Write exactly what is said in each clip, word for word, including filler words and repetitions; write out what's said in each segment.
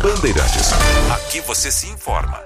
Bandeirantes. Aqui você se informa.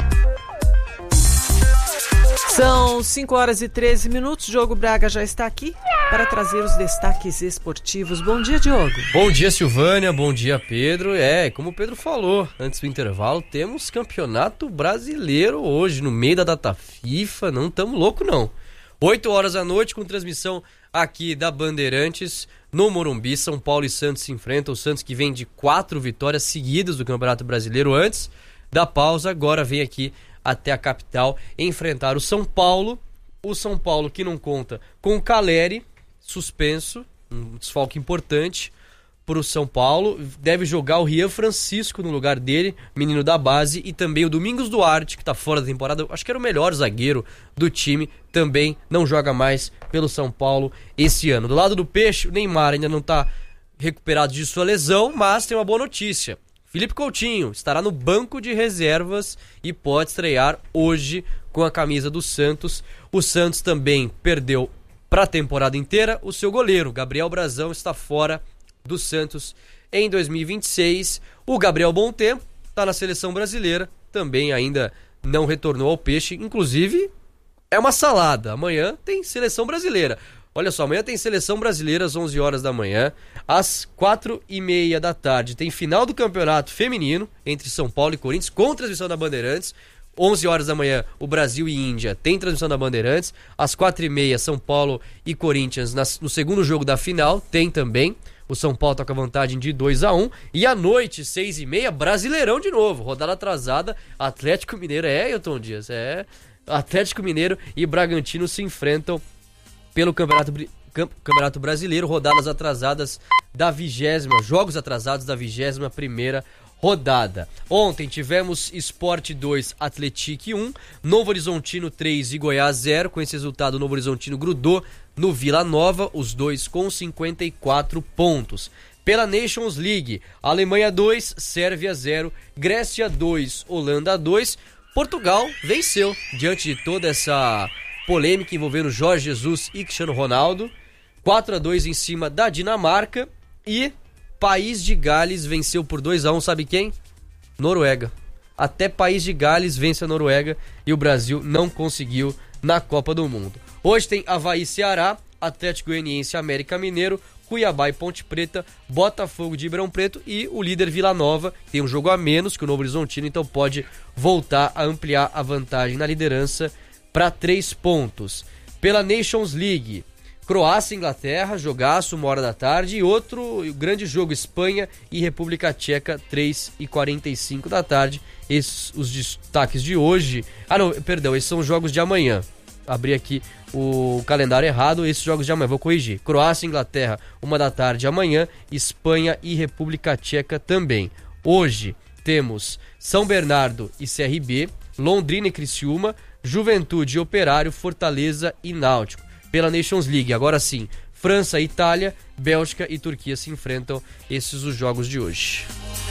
São cinco horas e treze minutos. Diogo Braga já está aqui para trazer os destaques esportivos. Bom dia, Diogo. Bom dia, Silvânia. Bom dia, Pedro. É, como o Pedro falou, antes do intervalo, temos campeonato brasileiro hoje, no meio da data FIFA. Não estamos loucos, não. oito horas da noite, com transmissão aqui da Bandeirantes, no Morumbi. São Paulo e Santos se enfrentam. O Santos, que vem de quatro vitórias seguidas do Campeonato Brasileiro antes da pausa, agora vem aqui até a capital enfrentar o São Paulo. O São Paulo que não conta com o Caleri, suspenso, um desfalque importante para o São Paulo. Deve jogar o Rian Francisco no lugar dele, menino da base, e também o Domingos Duarte, que está fora da temporada. Acho que era o melhor zagueiro do time, também não joga mais pelo São Paulo esse ano. Do lado do Peixe, o Neymar ainda não está recuperado de sua lesão, mas tem uma boa notícia. Felipe Coutinho estará no banco de reservas e pode estrear hoje com a camisa do Santos. O Santos também perdeu para a temporada inteira o seu goleiro. Gabriel Brazão está fora do Santos em dois mil e vinte e seis. O Gabriel Bom Tempo está na seleção brasileira, também ainda não retornou ao Peixe. Inclusive, é uma salada. Amanhã tem seleção brasileira. Olha só, amanhã tem seleção brasileira às onze horas da manhã. Às quatro e meia da tarde tem final do campeonato feminino entre São Paulo e Corinthians, com transmissão da Bandeirantes. onze horas da manhã, o Brasil e Índia tem transmissão da Bandeirantes. Às quatro e meia, São Paulo e Corinthians nas, no segundo jogo da final, tem também. O São Paulo toca vantagem de dois a um. E à noite, seis e meia, Brasileirão de novo. Rodada atrasada, Atlético Mineiro. É, Ailton Dias, é. Atlético Mineiro e Bragantino se enfrentam pelo Campeonato, Campeonato Brasileiro, rodadas atrasadas da vigésima, jogos atrasados da vigésima primeira rodada. Ontem tivemos Sport dois, Atlético um, Novo Horizontino três e Goiás zero. Com esse resultado, o Novo Horizontino grudou no Vila Nova, os dois com cinquenta e quatro pontos. Pela Nations League, Alemanha dois, Sérvia zero, Grécia dois, Holanda dois. Portugal venceu diante de toda essa polêmica envolvendo Jorge Jesus e Cristiano Ronaldo, quatro a dois em cima da Dinamarca. E País de Gales venceu por dois a um, sabe quem? Noruega. Até País de Gales vence a Noruega e o Brasil não conseguiu na Copa do Mundo. Hoje tem Avaí e Ceará, Atlético Goianiense e América Mineiro, Cuiabá e Ponte Preta, Botafogo de Ribeirão Preto e o líder Vila Nova. Tem um jogo a menos que o Novo Horizontino, então pode voltar a ampliar a vantagem na liderança para três pontos. Pela Nations League, Croácia e Inglaterra, jogaço, uma hora da tarde. E outro grande jogo, Espanha e República Tcheca, três e quarenta e cinco da tarde. Esses os destaques de hoje. Ah não, perdão, esses são os jogos de amanhã. Abri aqui o calendário errado, esses jogos de amanhã, vou corrigir. Croácia e Inglaterra, uma da tarde amanhã. Espanha e República Tcheca também. Hoje temos São Bernardo e C R B, Londrina e Criciúma, Juventude e Operário, Fortaleza e Náutico. Pela Nations League, agora sim, França e Itália, Bélgica e Turquia se enfrentam. Esses os jogos de hoje.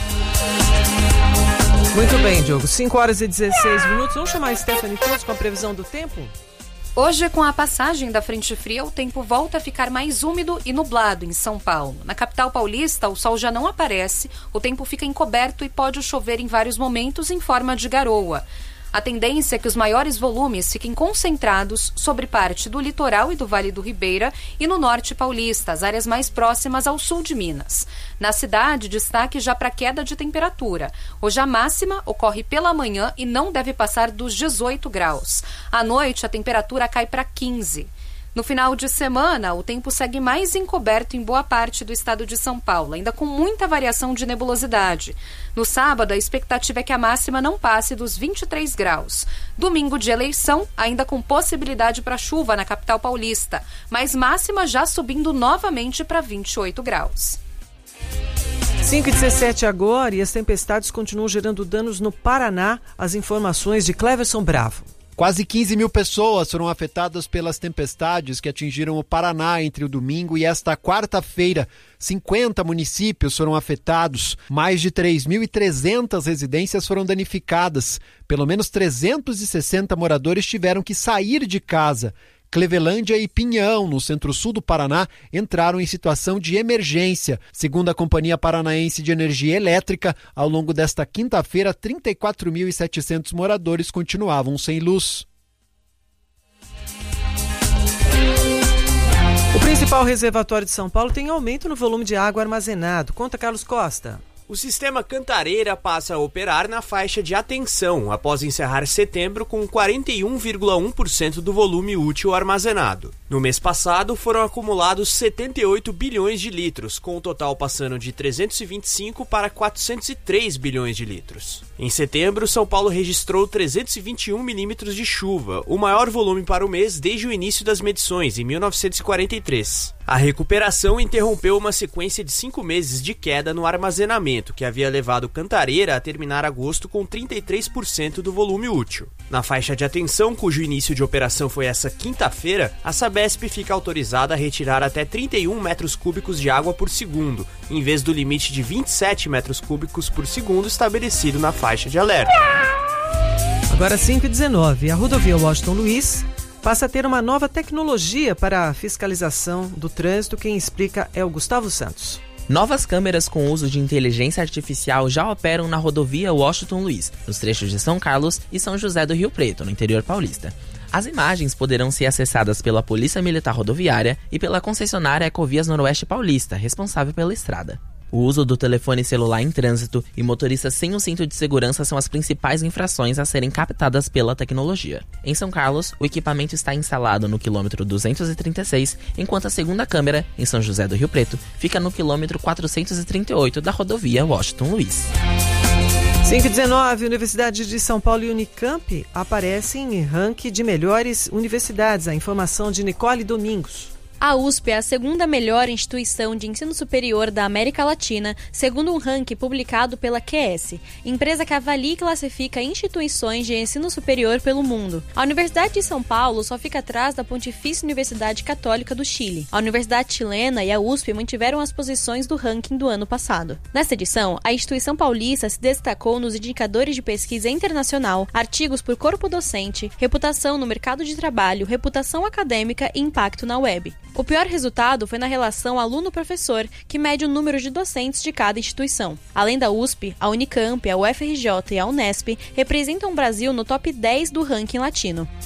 Muito bem, Diogo. cinco horas e dezesseis minutos. Vamos chamar a Stephanie Todos com a previsão do tempo? Hoje, com a passagem da frente fria, o tempo volta a ficar mais úmido e nublado em São Paulo. Na capital paulista, o sol já não aparece, o tempo fica encoberto e pode chover em vários momentos em forma de garoa. A tendência é que os maiores volumes fiquem concentrados sobre parte do litoral e do Vale do Ribeira e no norte paulista, as áreas mais próximas ao sul de Minas. Na cidade, destaque já para queda de temperatura. Hoje a máxima ocorre pela manhã e não deve passar dos dezoito graus. À noite, a temperatura cai para quinze. No final de semana, o tempo segue mais encoberto em boa parte do estado de São Paulo, ainda com muita variação de nebulosidade. No sábado, a expectativa é que a máxima não passe dos vinte e três graus. Domingo de eleição, ainda com possibilidade para chuva na capital paulista, mas máxima já subindo novamente para vinte e oito graus. cinco e dezessete agora, e as tempestades continuam gerando danos no Paraná. As informações de Cleverson Bravo. Quase quinze mil pessoas foram afetadas pelas tempestades que atingiram o Paraná entre o domingo e esta quarta-feira. cinquenta municípios foram afetados, mais de três mil e trezentas residências foram danificadas. Pelo menos trezentos e sessenta moradores tiveram que sair de casa. Clevelândia e Pinhão, no centro-sul do Paraná, entraram em situação de emergência. Segundo a Companhia Paranaense de Energia Elétrica, ao longo desta quinta-feira, trinta e quatro mil e setecentos moradores continuavam sem luz. O principal reservatório de São Paulo tem aumento no volume de água armazenado. Conta, Carlos Costa. O sistema Cantareira passa a operar na faixa de atenção após encerrar setembro com quarenta e um vírgula um por cento do volume útil armazenado. No mês passado, foram acumulados setenta e oito bilhões de litros, com o total passando de trezentos e vinte e cinco para quatrocentos e três bilhões de litros. Em setembro, São Paulo registrou trezentos e vinte e um milímetros de chuva, o maior volume para o mês desde o início das medições, em mil novecentos e quarenta e três. A recuperação interrompeu uma sequência de cinco meses de queda no armazenamento, que havia levado Cantareira a terminar agosto com trinta e três por cento do volume útil. Na faixa de atenção, cujo início de operação foi essa quinta-feira, a Sabesp fica autorizada a retirar até trinta e um metros cúbicos de água por segundo, em vez do limite de vinte e sete metros cúbicos por segundo estabelecido na faixa de alerta. Agora cinco e dezenove, a rodovia Washington Luiz passa a ter uma nova tecnologia para a fiscalização do trânsito. Quem explica é o Gustavo Santos. Novas câmeras com uso de inteligência artificial já operam na rodovia Washington Luiz, nos trechos de São Carlos e São José do Rio Preto, no interior paulista. As imagens poderão ser acessadas pela Polícia Militar Rodoviária e pela concessionária Ecovias Noroeste Paulista, responsável pela estrada. O uso do telefone celular em trânsito e motoristas sem o cinto de segurança são as principais infrações a serem captadas pela tecnologia. Em São Carlos, o equipamento está instalado no quilômetro duzentos e trinta e seis, enquanto a segunda câmera, em São José do Rio Preto, fica no quilômetro quatrocentos e trinta e oito da rodovia Washington Luiz. cinco e dezenove, Universidade de São Paulo e Unicamp aparecem em ranking de melhores universidades. A informação de Nicole Domingos. A U S P é a segunda melhor instituição de ensino superior da América Latina, segundo um ranking publicado pela Q S, empresa que avalia e classifica instituições de ensino superior pelo mundo. A Universidade de São Paulo só fica atrás da Pontifícia Universidade Católica do Chile. A Universidade Chilena e a U S P mantiveram as posições do ranking do ano passado. Nesta edição, a instituição paulista se destacou nos indicadores de pesquisa internacional, artigos por corpo docente, reputação no mercado de trabalho, reputação acadêmica e impacto na web. O pior resultado foi na relação aluno-professor, que mede o número de docentes de cada instituição. Além da U S P, a Unicamp, a U F R J e a Unesp representam o Brasil no top dez do ranking latino.